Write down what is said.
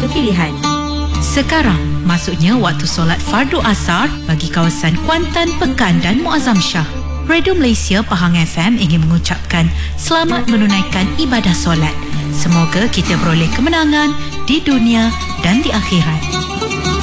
waktu pilihan. Sekarang, maksudnya waktu solat fardu asar bagi kawasan Kuantan, Pekan dan Muazzam Shah. Radio Malaysia Pahang FM ingin mengucapkan selamat menunaikan ibadah solat. Semoga kita beroleh kemenangan di dunia dan di akhirat.